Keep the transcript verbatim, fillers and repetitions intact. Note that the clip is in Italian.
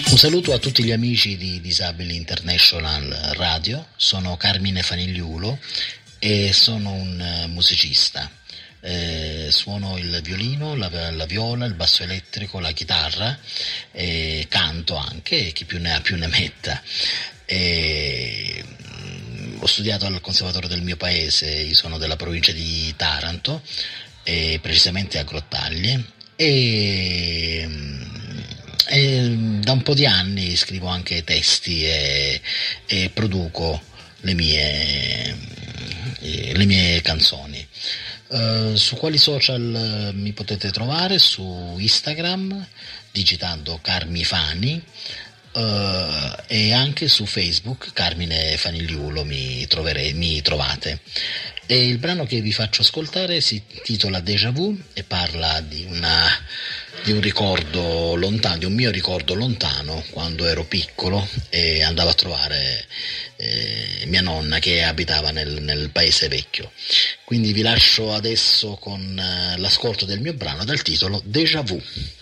Un saluto a tutti gli amici di Disabili International Radio, sono Carmine Fanigliulo e sono un musicista. Eh, suono il violino, la, la viola, il basso elettrico, la chitarra, e canto anche, chi più ne ha più ne metta. E, ho studiato al conservatorio del mio paese, io sono della provincia di Taranto, e precisamente a Grottaglie, e, e da un po' di anni scrivo anche testi e, e produco le mie, le mie canzoni. Uh, su quali social mi potete trovare? Su Instagram digitando Carmifani, uh, e anche su Facebook Carmine Fanigliulo mi, trovere, mi trovate. E il brano che vi faccio ascoltare si intitola Déjà Vu e parla di, una, di un ricordo lontano, di un mio ricordo lontano quando ero piccolo e andavo a trovare eh, mia nonna che abitava nel, nel paese vecchio. Quindi vi lascio adesso con uh, l'ascolto del mio brano dal titolo Déjà Vu.